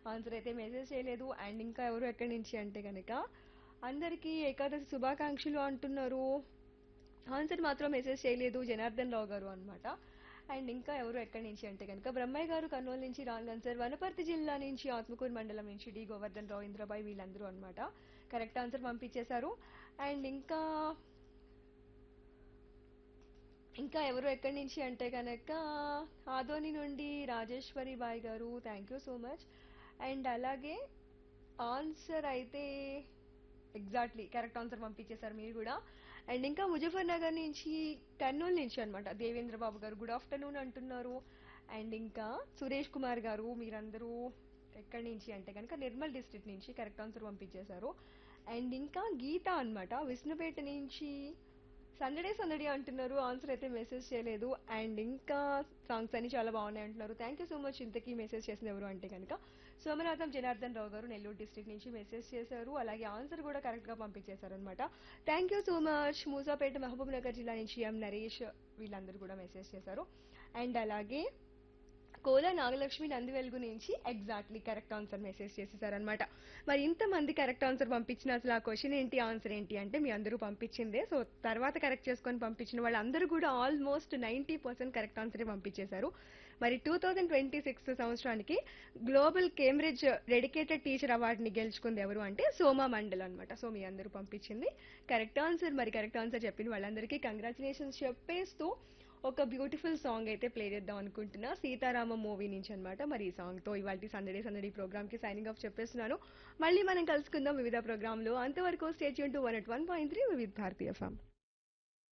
Answer అయితే message చేయలేదు. And ఇంకా ఎవరు ఎక్కడి నుంచి అంటే కనుక అందరికీ ఏకాదశి శుభాకాంక్షలు అంటున్నారు. ఆన్సర్ మాత్రం మెసేజ్ చేయలేదు జనార్దన్ రావు గారు అన్నమాట. అండ్ ఇంకా ఎవరు ఎక్కడి నుంచి అంటే కనుక బ్రహ్మయ్య గారు కర్నూలు నుంచి రాంగ్ ఆన్సర్, వనపర్తి జిల్లా నుంచి ఆత్మకూరు మండలం నుంచి డి గోవర్ధన్ రావు, ఇంద్రబాయ్ వీళ్ళందరూ అన్నమాట కరెక్ట్ ఆన్సర్ పంపించేశారు. అండ్ ఇంకా ఇంకా ఎవరు ఎక్కడి నుంచి అంటే కనుక ఆదోని నుండి రాజేశ్వరి బాయ్ గారు, thank you so much. And అలాగే ఆన్సర్ అయితే ఎగ్జాక్ట్లీ కరెక్ట్ ఆన్సర్ పంపించేశారు మీరు కూడా. అండ్ ఇంకా ముజఫర్ నగర్ నుంచి కర్నూలు నుంచి అన్నమాట దేవేంద్ర బాబు గారు గుడ్ ఆఫ్టర్నూన్ అంటున్నారు. అండ్ ఇంకా సురేష్ కుమార్ గారు మీరందరూ ఎక్కడి నుంచి అంటే కనుక నిర్మల్ డిస్ట్రిక్ట్ నుంచి కరెక్ట్ ఆన్సర్ పంపించేశారు. అండ్ ఇంకా గీత అన్నమాట విష్ణుపేట నుంచి సందడే సందడి అంటున్నారు. ఆన్సర్ అయితే మెసేజ్ చేయలేదు. అండ్ ఇంకా సాంగ్స్ అన్ని చాలా బాగున్నాయి అంటున్నారు. Thank you so much. ఇంతకీ మెసేజ్ చేసింది ఎవరు అంటే కనుక సోమనాథం జనార్దన్ రావు గారు నెల్లూరు డిస్ట్రిక్ట్ నుంచి మెసేజ్ చేశారు. అలాగే ఆన్సర్ కూడా కరెక్ట్ గా పంపించేశారు అనమాట. Thank you so much. Moosapet Mahabub Nagar జిల్లా నుంచి ఎం నరేష్ వీళ్ళందరూ కూడా మెసేజ్ చేశారు. అండ్ అలాగే కోలా నాగలక్ష్మి నందివెలుగు నుంచి ఎగ్జాక్ట్లీ కరెక్ట్ ఆన్సర్ మెసేజ్ చేసేసారనమాట. మరి ఇంతమంది కరెక్ట్ ఆన్సర్ పంపించిన అసలు ఆ క్వశ్చన్ ఏంటి ఆన్సర్ ఏంటి అంటే మీ అందరూ పంపించిందే. సో తర్వాత కరెక్ట్ చేసుకొని పంపించిన వాళ్ళందరూ కూడా ఆల్మోస్ట్ 90% కరెక్ట్ ఆన్సరే పంపించేశారు. మరి 2026 సంవత్సరానికి గ్లోబల్ కేంబ్రిడ్జ్ డెడికేటెడ్ టీచర్ అవార్డుని గెలుచుకుంది ఎవరు అంటే సోమా మండల్ అనమాట. సో మీ అందరూ పంపించింది కరెక్ట్ ఆన్సర్. మరి కరెక్ట్ ఆన్సర్ చెప్పిన వాళ్ళందరికీ కంగ్రాచులేషన్స్ చెప్పేస్తూ ఒక బ్యూటిఫుల్ సాంగ్ అయితే ప్లే చేద్దాం అనుకుంటున్నా సీతారామ మూవీ నుంచి అన్నమాట. మరి ఈ సాంగ్ తో ఇవాళ సందడి సందడి ప్రోగ్రామ్ కి సైనింగ్ ఆఫ్ చెప్పేస్తున్నాను. మళ్ళీ మనం కలుసుకుందాం వివిధ ప్రోగ్రామ్ లో. అంతవరకు స్టే ట్యూన్ టు 101.3 వివిధ భారతీయ ఎఫ్ఎం.